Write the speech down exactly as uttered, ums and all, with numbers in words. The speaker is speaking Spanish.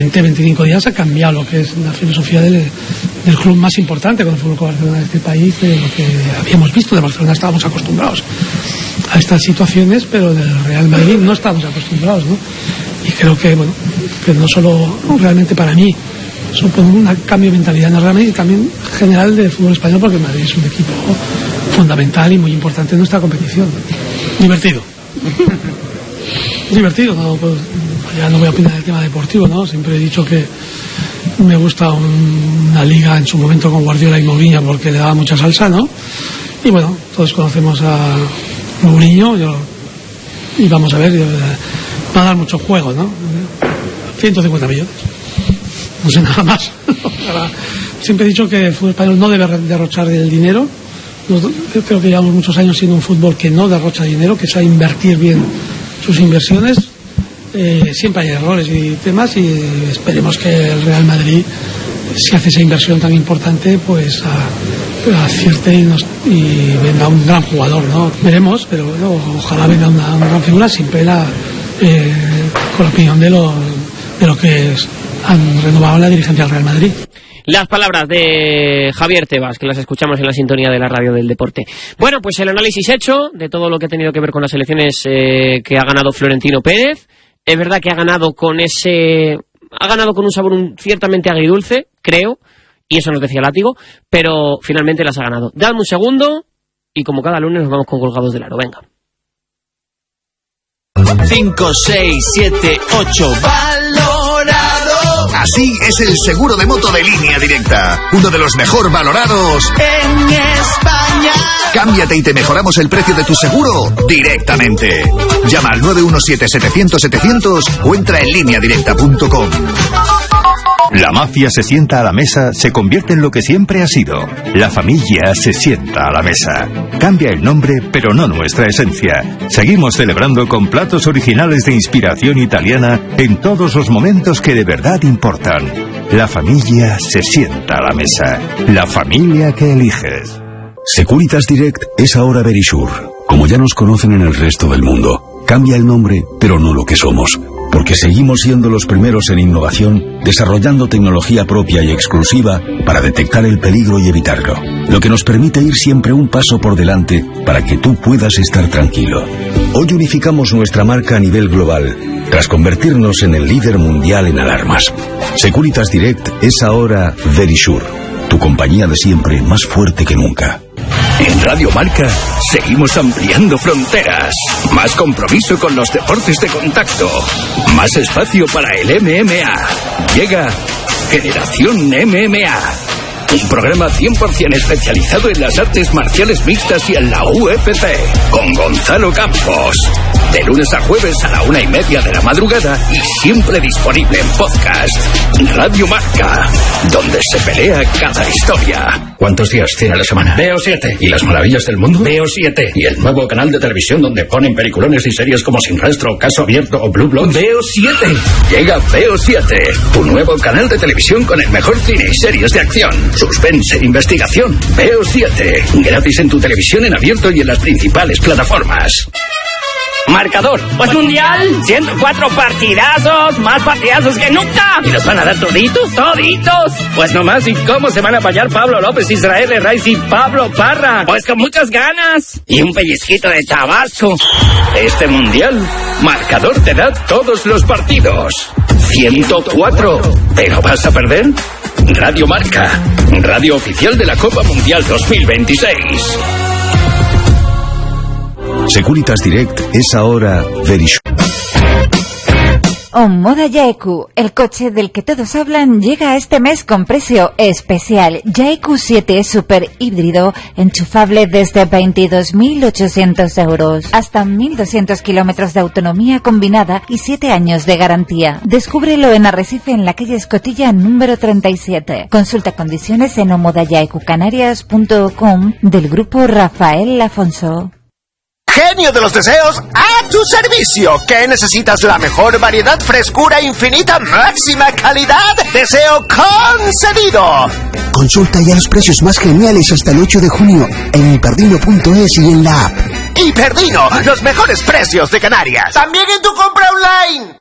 En veinticinco días ha cambiado lo que es la filosofía del, del club más importante con el Fútbol Club Barcelona de este país, de lo que habíamos visto. De Barcelona estábamos acostumbrados a estas situaciones, pero del Real Madrid no estábamos acostumbrados, ¿no? Y creo que, bueno, que no solo realmente para mí supone un cambio de mentalidad en el Real Madrid, y también general del fútbol español, porque el Madrid es un equipo fundamental y muy importante en nuestra competición. Divertido. Divertido, ¿no? Pues, ya no voy a opinar del tema deportivo, ¿no? Siempre he dicho que me gusta un, una liga en su momento con Guardiola y Mourinho porque le daba mucha salsa, ¿no? Y bueno, todos conocemos a Mourinho, yo, y vamos a ver, yo, va a dar mucho juego, ¿no? ciento cincuenta millones. No sé nada más. Siempre he dicho que el fútbol español no debe derrochar el dinero. Creo que llevamos muchos años siendo un fútbol que no derrocha dinero, que sabe invertir bien sus inversiones. Eh, siempre hay errores y temas, y esperemos que el Real Madrid, si hace esa inversión tan importante, pues a, acierte y, nos, y venga un gran jugador, ¿no? Veremos, pero bueno, ojalá venga una, una gran figura, siempre la, eh, con la opinión de lo, de lo que es, han renovado la dirigencia del Real Madrid. Las palabras de Javier Tebas, que las escuchamos en la sintonía de la radio del deporte. Bueno, pues el análisis hecho de todo lo que ha tenido que ver con las elecciones eh, que ha ganado Florentino Pérez. Es verdad que ha ganado con ese... Ha ganado con un sabor un, ciertamente agridulce, creo, y eso nos decía Látigo, pero finalmente las ha ganado. Dame un segundo, y como cada lunes nos vamos con Colgados del Aro. Venga. cinco, seis, siete, ocho, valorado. Así es el seguro de moto de Línea Directa, uno de los mejor valorados en España. Cámbiate y te mejoramos el precio de tu seguro directamente. Llama al nueve uno siete, setecientos, setecientos o entra en línea directa punto com. La mafia se sienta a la mesa, se convierte en lo que siempre ha sido. La familia se sienta a la mesa. Cambia el nombre, pero no nuestra esencia. Seguimos celebrando con platos originales de inspiración italiana en todos los momentos que de verdad importan. La familia se sienta a la mesa. La familia que eliges. Securitas Direct es ahora Verisure. Como ya nos conocen en el resto del mundo, cambia el nombre, pero no lo que somos. Porque seguimos siendo los primeros en innovación, desarrollando tecnología propia y exclusiva para detectar el peligro y evitarlo. Lo que nos permite ir siempre un paso por delante para que tú puedas estar tranquilo. Hoy unificamos nuestra marca a nivel global, tras convertirnos en el líder mundial en alarmas. Securitas Direct es ahora Verisure, tu compañía de siempre más fuerte que nunca. En Radio Marca seguimos ampliando fronteras. Más compromiso con los deportes de contacto. Más espacio para el M M A. Llega Generación M M A. Un programa cien por ciento especializado en las artes marciales mixtas y en la U F C. Con Gonzalo Campos. De lunes a jueves a la una y media de la madrugada y siempre disponible en podcast. Radio Marca, donde se pelea cada historia. ¿Cuántos días tiene la semana? Veo siete. ¿Y las maravillas del mundo? Veo siete. ¿Y el nuevo canal de televisión donde ponen peliculones y series como Sin Rastro, Caso Abierto o Blue Bloods? Veo siete. Llega Veo siete, tu nuevo canal de televisión con el mejor cine y series de acción, suspense e investigación. Veo siete, gratis en tu televisión en abierto y en las principales plataformas. Marcador. Pues mundial, ciento cuatro partidazos, más partidazos que nunca. ¿Y nos van a dar toditos? Toditos. Pues nomás, ¿y cómo se van a fallar Pablo López, Israel Herraiz y Pablo Parra? Pues con muchas ganas. Y un pellizquito de tabasco. Este mundial, Marcador te da todos los partidos. ciento cuatro. ¿Pero vas a perder? Radio Marca, radio oficial de la Copa Mundial dos mil veintiséis. Securitas Direct es ahora Verisure. Omoda Yaeku, el coche del que todos hablan, llega este mes con precio especial. Yaeku siete Super híbrido, enchufable desde veintidós mil ochocientos euros. Hasta mil doscientos kilómetros de autonomía combinada y siete años de garantía. Descúbrelo en Arrecife, en la calle Escotilla número treinta y siete. Consulta condiciones en omoda yaeku canarias punto com del grupo Rafael Afonso. Genio de los deseos, a tu servicio. ¿Qué necesitas? La mejor variedad, frescura infinita, máxima calidad. Deseo concedido. Consulta ya los precios más geniales hasta el ocho de junio en hiperdino punto es y en la app. Hiperdino, los mejores precios de Canarias. También en tu compra online.